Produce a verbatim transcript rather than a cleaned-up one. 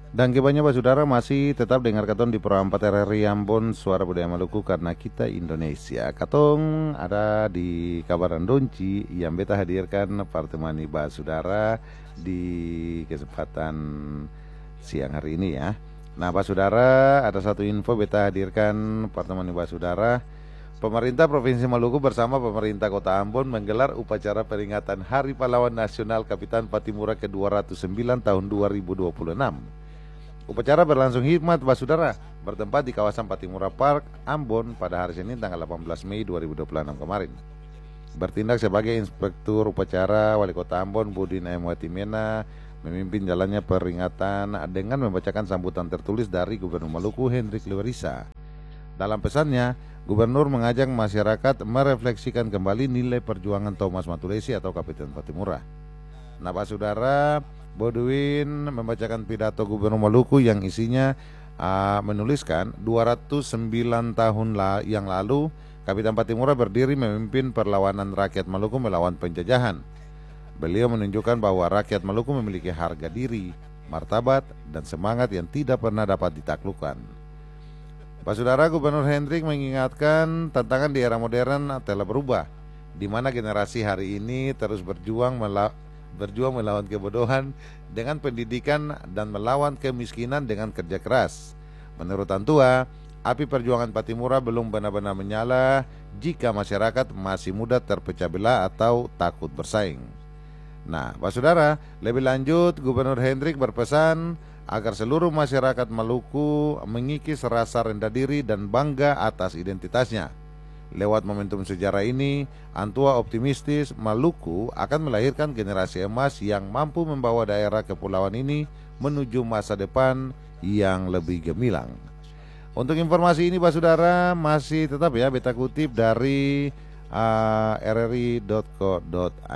Dan kebanyakan Pak Saudara masih tetap dengar Katong di Pro empat R R I Ambon Suara Budaya Maluku karena kita Indonesia. Katong ada di Kabaran Donci yang beta hadirkan pertemani Pak Saudara di kesempatan siang hari ini ya. Nah Pak Saudara, ada satu info beta hadirkan pertemani Pak Saudara. Pemerintah Provinsi Maluku bersama pemerintah Kota Ambon menggelar upacara peringatan Hari Pahlawan Nasional Kapitan Patimura ke dua ratus sembilan tahun dua ribu dua puluh enam. Upacara berlangsung hikmat Pak Saudara, bertempat di kawasan Patimura Park, Ambon pada hari Senin tanggal delapan belas Mei dua ribu dua puluh enam kemarin. Bertindak sebagai inspektur upacara, Wali Kota Ambon Budin M. Watimena memimpin jalannya peringatan dengan membacakan sambutan tertulis dari Gubernur Maluku Hendrik Lewerisa. Dalam pesannya, Gubernur mengajak masyarakat merefleksikan kembali nilai perjuangan Thomas Matulesi atau Kapitan Patimura. Nah Pak Saudara, Bodwin membacakan pidato Gubernur Maluku yang isinya uh, menuliskan dua ratus sembilan tahun la yang lalu Kapitan Patimura berdiri memimpin perlawanan rakyat Maluku melawan penjajahan. Beliau menunjukkan bahwa rakyat Maluku memiliki harga diri, martabat, dan semangat yang tidak pernah dapat ditaklukkan. Pak Saudara, Gubernur Hendrik mengingatkan tantangan di era modern telah berubah, di mana generasi hari ini terus berjuang melawan berjuang melawan kebodohan dengan pendidikan dan melawan kemiskinan dengan kerja keras. Menurut Tantua, api perjuangan Patimura belum benar-benar menyala jika masyarakat masih mudah terpecah belah atau takut bersaing. Nah, Pak Saudara, lebih lanjut Gubernur Hendrik berpesan agar seluruh masyarakat Maluku mengikis rasa rendah diri dan bangga atas identitasnya. Lewat momentum sejarah ini, Antua optimistis Maluku akan melahirkan generasi emas yang mampu membawa daerah kepulauan ini menuju masa depan yang lebih gemilang. Untuk informasi ini Pak Saudara, masih tetap ya beta kutip dari uh, r r i dot co dot